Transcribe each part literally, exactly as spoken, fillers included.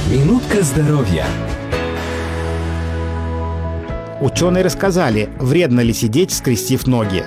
Минутка здоровья. Ученые рассказали, вредно ли сидеть, скрестив ноги.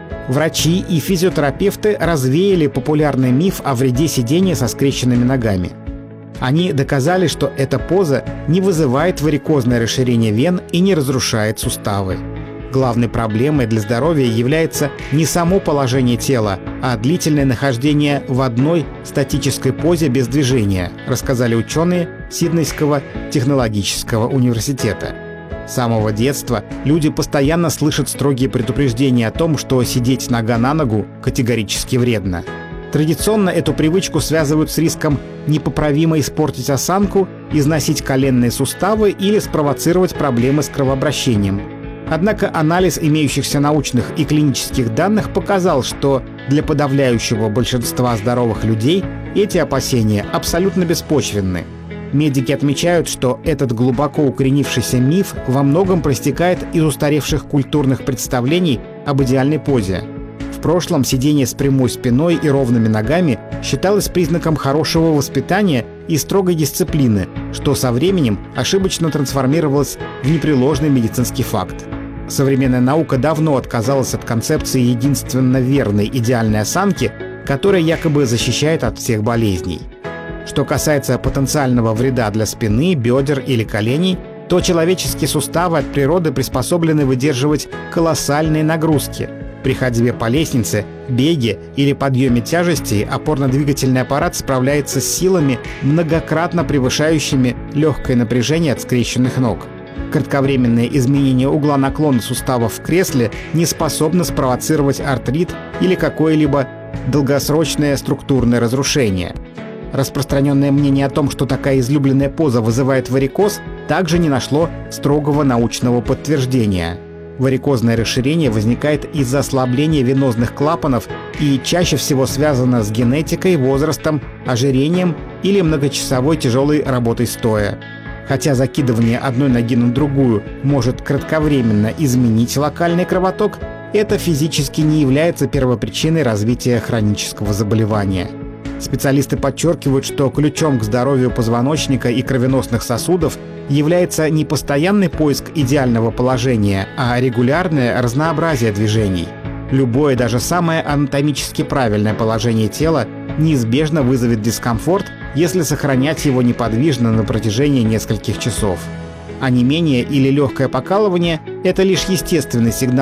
Врачи и физиотерапевты развеяли популярный миф о вреде сидения со скрещенными ногами. Они доказали, что эта поза не вызывает варикозное расширение вен и не разрушает суставы. Главной проблемой для здоровья является не само положение тела, а длительное нахождение в одной статической позе без движения, рассказали ученые Сиднейского технологического университета. С самого детства люди постоянно слышат строгие предупреждения о том, что сидеть нога на ногу категорически вредно. Традиционно эту привычку связывают с риском непоправимо испортить осанку, износить коленные суставы или спровоцировать проблемы с кровообращением. Однако анализ имеющихся научных и клинических данных показал, что для подавляющего большинства здоровых людей эти опасения абсолютно беспочвенны. Медики отмечают, что этот глубоко укоренившийся миф во многом проистекает из устаревших культурных представлений об идеальной позе. В прошлом сидение с прямой спиной и ровными ногами считалось признаком хорошего воспитания и строгой дисциплины, что со временем ошибочно трансформировалось в непреложный медицинский факт. Современная наука давно отказалась от концепции единственно верной идеальной осанки, которая якобы защищает от всех болезней. Что касается потенциального вреда для спины, бедер или коленей, то человеческие суставы от природы приспособлены выдерживать колоссальные нагрузки. При ходьбе по лестнице, беге или подъеме тяжестей опорно-двигательный аппарат справляется с силами, многократно превышающими легкое напряжение от скрещенных ног. Кратковременное изменение угла наклона суставов в кресле не способно спровоцировать артрит или какое-либо долгосрочное структурное разрушение. Распространенное мнение о том, что такая излюбленная поза вызывает варикоз, также не нашло строгого научного подтверждения. Варикозное расширение возникает из-за ослабления венозных клапанов и чаще всего связано с генетикой, возрастом, ожирением или многочасовой тяжелой работой стоя. Хотя закидывание одной ноги на другую может кратковременно изменить локальный кровоток, это физически не является первопричиной развития хронического заболевания. Специалисты подчеркивают, что ключом к здоровью позвоночника и кровеносных сосудов является не постоянный поиск идеального положения, а регулярное разнообразие движений. Любое, даже самое анатомически правильное положение тела неизбежно вызовет дискомфорт, если сохранять его неподвижно на протяжении нескольких часов. Онемение или легкое покалывание – это лишь естественный сигнал